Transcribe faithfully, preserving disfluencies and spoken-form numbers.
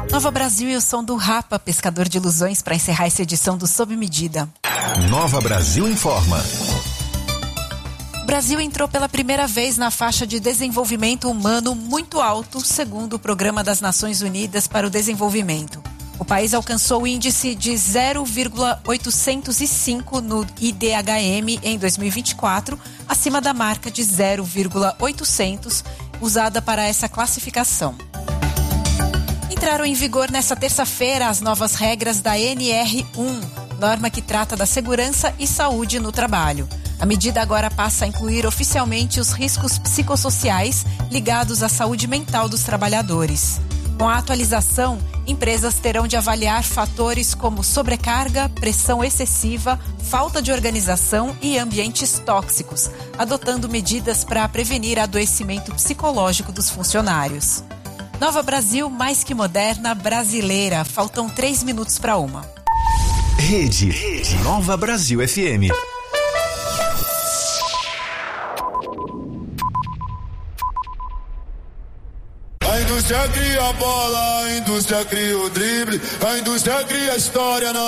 Nova Brasil e o som do Rapa, pescador de ilusões, para encerrar essa edição do Sob Medida. Nova Brasil informa. O Brasil entrou pela primeira vez na faixa de desenvolvimento humano muito alto, segundo o Programa das Nações Unidas para o Desenvolvimento. O país alcançou o índice de zero vírgula oitocentos e cinco no I D H M em dois mil e vinte e quatro, acima da marca de zero vírgula oitocentos usada para essa classificação. Entraram em vigor nesta terça-feira as novas regras da N R um, norma que trata da segurança e saúde no trabalho. A medida agora passa a incluir oficialmente os riscos psicossociais ligados à saúde mental dos trabalhadores. Com a atualização, empresas terão de avaliar fatores como sobrecarga, pressão excessiva, falta de organização e ambientes tóxicos, adotando medidas para prevenir adoecimento psicológico dos funcionários. Nova Brasil, mais que moderna, brasileira. Faltam três minutos para uma. Rede, Rede Nova Brasil F M. A indústria cria a bola, a indústria cria o drible, a indústria cria a história.